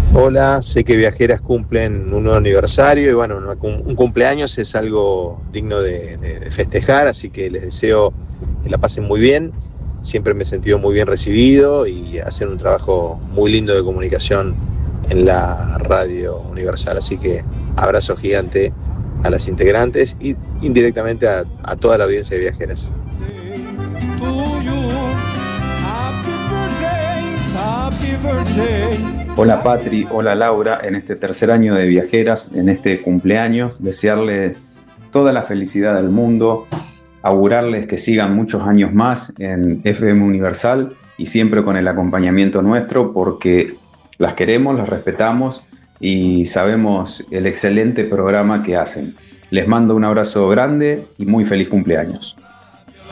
Hola, sé que Viajeras cumplen un nuevo aniversario y bueno, un cumpleaños es algo digno de festejar, así que les deseo que la pasen muy bien. Siempre me he sentido muy bien recibido y hacen un trabajo muy lindo de comunicación en la radio Universal, así que abrazo gigante a las integrantes y indirectamente a toda la audiencia de Viajeras. Hola Patri, hola Laura, en este tercer año de Viajeras, en este cumpleaños, desearle toda la felicidad del mundo, augurarles que sigan muchos años más en FM Universal y siempre con el acompañamiento nuestro porque las queremos, las respetamos y sabemos el excelente programa que hacen. Les mando un abrazo grande y muy feliz cumpleaños.